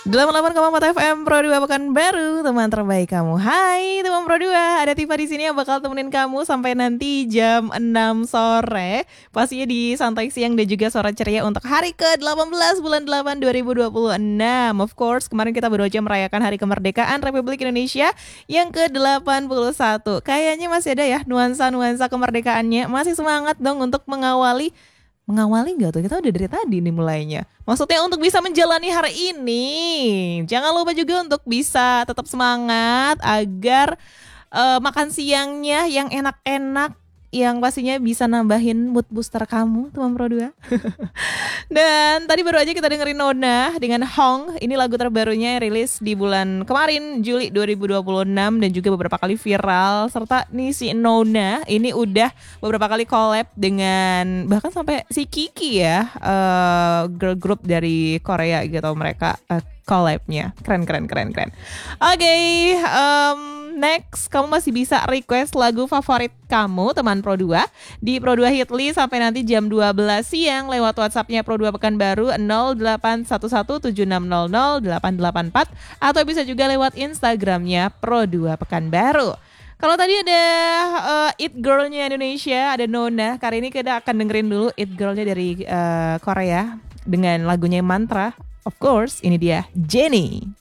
88,4 FM Pro 2 Pekanbaru, teman terbaik kamu. Hai teman Pro 2, ada Tifa di sini yang bakal temenin kamu sampai nanti jam 6 sore. Pastinya di Santai Siang dan juga Sore Ceria untuk hari ke-18 bulan 8 2026. Of course, kemarin kita baru aja merayakan Hari Kemerdekaan Republik Indonesia yang ke-81. Kayaknya masih ada ya nuansa-nuansa kemerdekaannya. Masih semangat dong untuk Mengawali nggak tuh? Kita udah dari tadi nih mulainya. Maksudnya untuk bisa menjalani hari ini. Jangan lupa juga untuk bisa tetap semangat agar makan siangnya yang enak-enak. Yang pastinya bisa nambahin mood booster kamu, teman Pro 2. Dan tadi baru aja kita dengerin Nona dengan Hong. Ini lagu terbarunya yang rilis di bulan kemarin, Juli 2026. Dan juga beberapa kali viral. Serta nih si Nona ini udah beberapa kali collab dengan bahkan sampai si Kiki ya, girl group dari Korea gitu mereka collabnya. Keren. Oke, next, kamu masih bisa request lagu favorit kamu, teman Pro 2, di Pro 2 Hitly sampai nanti jam 12 siang lewat WhatsApp-nya Pro 2 Pekanbaru 081176000884 atau bisa juga lewat Instagram-nya Pro 2 Pekanbaru. Kalau tadi ada It Girl-nya Indonesia, ada Nona. Kali ini kita akan dengerin dulu It Girl-nya dari Korea dengan lagunya Mantra. Of course, ini dia Jennie.